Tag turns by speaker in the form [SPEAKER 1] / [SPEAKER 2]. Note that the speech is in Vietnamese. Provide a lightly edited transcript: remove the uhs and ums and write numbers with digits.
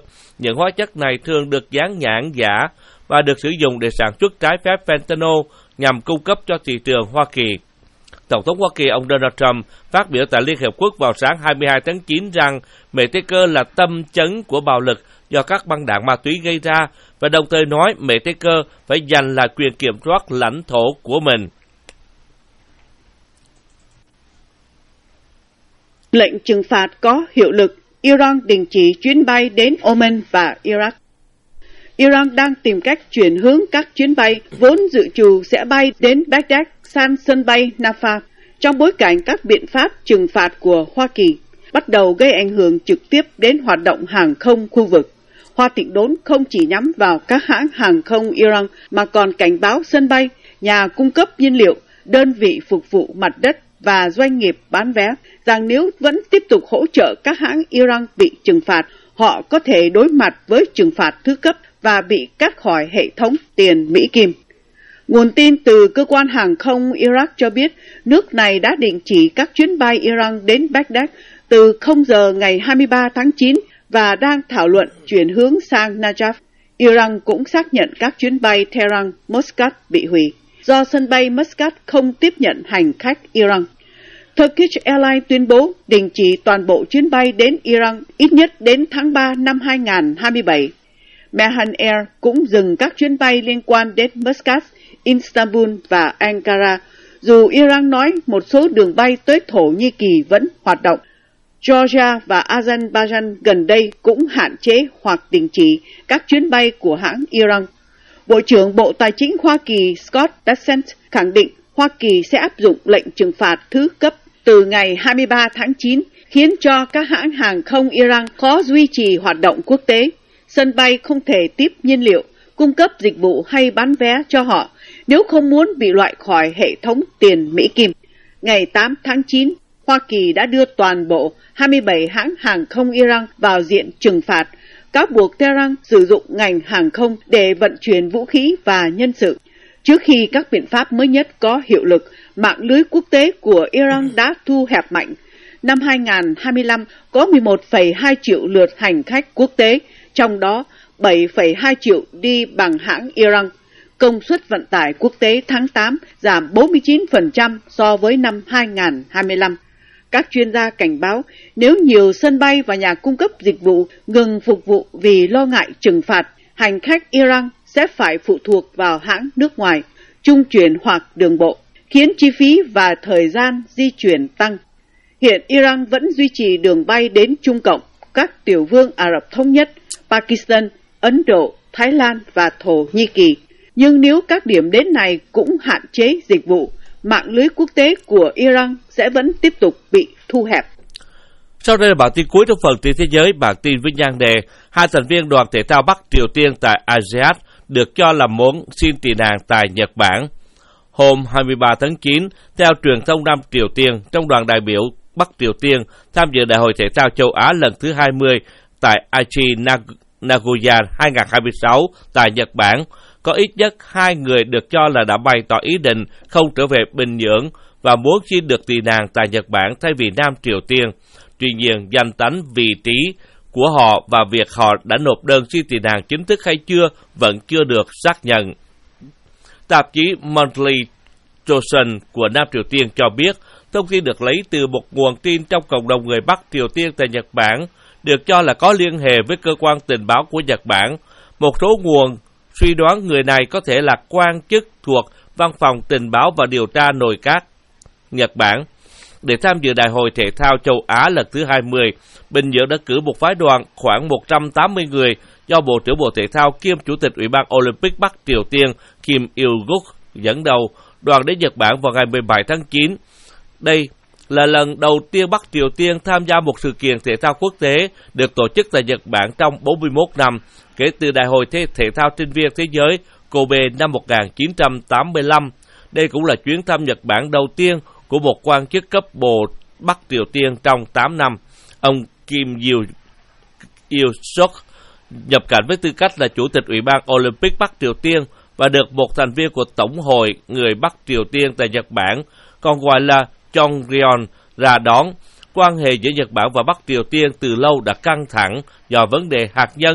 [SPEAKER 1] Những hóa chất này thường được dán nhãn giả và được sử dụng để sản xuất trái phép fentanyl nhằm cung cấp cho thị trường Hoa Kỳ. Tổng thống Hoa Kỳ ông Donald Trump phát biểu tại Liên Hiệp Quốc vào sáng 22 tháng 9 rằng Mexico là tâm chấn của bạo lực do các băng đảng ma túy gây ra và đồng thời nói Mexico phải giành lại quyền kiểm soát lãnh thổ của mình.
[SPEAKER 2] Lệnh trừng phạt có hiệu lực, Iran đình chỉ chuyến bay đến Oman và Iraq. Iran đang tìm cách chuyển hướng các chuyến bay vốn dự trù sẽ bay đến Baghdad sang sân bay Rafah trong bối cảnh các biện pháp trừng phạt của Hoa Kỳ bắt đầu gây ảnh hưởng trực tiếp đến hoạt động hàng không khu vực. Hoa Thịnh Đốn không chỉ nhắm vào các hãng hàng không Iran mà còn cảnh báo sân bay, nhà cung cấp nhiên liệu, đơn vị phục vụ mặt đất và doanh nghiệp bán vé rằng nếu vẫn tiếp tục hỗ trợ các hãng Iran bị trừng phạt, họ có thể đối mặt với trừng phạt thứ cấp và bị cắt khỏi hệ thống tiền Mỹ Kim. Nguồn tin từ cơ quan hàng không Iraq cho biết nước này đã đình chỉ các chuyến bay Iran đến Baghdad từ 0 giờ ngày 23 tháng 9 và đang thảo luận chuyển hướng sang Najaf. Iran cũng xác nhận các chuyến bay Tehran, Muscat bị hủy do sân bay Muscat không tiếp nhận hành khách Iran. Turkish Airlines tuyên bố đình chỉ toàn bộ chuyến bay đến Iran ít nhất đến tháng 3 năm 2027. Mehan Air cũng dừng các chuyến bay liên quan đến Muscat, Istanbul và Ankara, dù Iran nói một số đường bay tới Thổ Nhĩ Kỳ vẫn hoạt động. Georgia và Azerbaijan gần đây cũng hạn chế hoặc đình chỉ các chuyến bay của hãng Iran. Bộ trưởng Bộ Tài chính Hoa Kỳ Scott Bessent khẳng định Hoa Kỳ sẽ áp dụng lệnh trừng phạt thứ cấp từ ngày 23 tháng 9, khiến cho các hãng hàng không Iran khó duy trì hoạt động quốc tế. Sân bay không thể tiếp nhiên liệu, cung cấp dịch vụ hay bán vé cho họ nếu không muốn bị loại khỏi hệ thống tiền Mỹ Kim. Ngày 8 tháng 9, Hoa Kỳ đã đưa toàn bộ 27 hãng hàng không Iran vào diện trừng phạt, cáo buộc Tehran sử dụng ngành hàng không để vận chuyển vũ khí và nhân sự. Trước khi các biện pháp mới nhất có hiệu lực, mạng lưới quốc tế của Iran đã thu hẹp mạnh. Năm 2025 có 11,2 triệu lượt hành khách quốc tế, trong đó 7,2 triệu đi bằng hãng Iran. Công suất vận tải quốc tế tháng 8 giảm 49% so với năm 2025. Các chuyên gia cảnh báo nếu nhiều sân bay và nhà cung cấp dịch vụ ngừng phục vụ vì lo ngại trừng phạt, hành khách Iran sẽ phải phụ thuộc vào hãng nước ngoài, trung chuyển hoặc đường bộ, khiến chi phí và thời gian di chuyển tăng. Hiện Iran vẫn duy trì đường bay đến Trung Cộng, các tiểu vương Ả Rập Thống Nhất, Pakistan, Ấn Độ, Thái Lan và Thổ Nhĩ Kỳ. Nhưng nếu các điểm đến này cũng hạn chế dịch vụ, mạng lưới quốc tế của Iran sẽ vẫn tiếp tục bị thu hẹp.
[SPEAKER 1] Sau đây là bản tin cuối trong phần tin thế giới. Bản tin với nhan đề 2 thành viên đoàn thể thao Bắc Triều Tiên tại ASEAN được cho là muốn xin tị nạn tại Nhật Bản. Hôm 23 tháng 9, theo truyền thông Nam Triều Tiên, trong đoàn đại biểu Bắc Triều Tiên tham dự Đại hội Thể thao châu Á lần thứ 20 tại Aichi Nagoya 2026 tại Nhật Bản, có ít nhất 2 người được cho là đã bày tỏ ý định không trở về Bình Nhưỡng và muốn xin được tị nạn tại Nhật Bản thay vì Nam Triều Tiên. Tuy nhiên, danh tánh, vị trí của họ và việc họ đã nộp đơn xin tị nạn chính thức hay chưa vẫn chưa được xác nhận. Tạp chí Monthly Chosun của Nam Triều Tiên cho biết, thông tin được lấy từ một nguồn tin trong cộng đồng người Bắc Triều Tiên tại Nhật Bản, được cho là có liên hệ với cơ quan tình báo của Nhật Bản. Một số nguồn suy đoán người này có thể là quan chức thuộc Văn phòng Tình báo và Điều tra Nội các Nhật Bản. Để tham dự Đại hội Thể thao châu Á lần thứ 20, Bình Nhưỡng đã cử một phái đoàn khoảng 180 người do Bộ trưởng Bộ Thể thao kiêm Chủ tịch Ủy ban Olympic Bắc Triều Tiên Kim Il-guk dẫn đầu. Đoàn đến Nhật Bản vào ngày 17 tháng 9. Đây là lần đầu tiên Bắc Triều Tiên tham gia một sự kiện thể thao quốc tế được tổ chức tại Nhật Bản trong 41 năm, kể từ Đại hội Thể thao sinh viên thế giới Kobe năm 1985. Đây cũng là chuyến thăm Nhật Bản đầu tiên của một quan chức cấp bộ Bắc Triều Tiên trong 8 năm. Ông Kim Il-suk nhập cảnh với tư cách là Chủ tịch Ủy ban Olympic Bắc Triều Tiên và được một thành viên của Tổng hội người Bắc Triều Tiên tại Nhật Bản, còn gọi là Chongryon, ra đón. Quan hệ giữa Nhật Bản và Bắc Triều Tiên từ lâu đã căng thẳng do vấn đề hạt nhân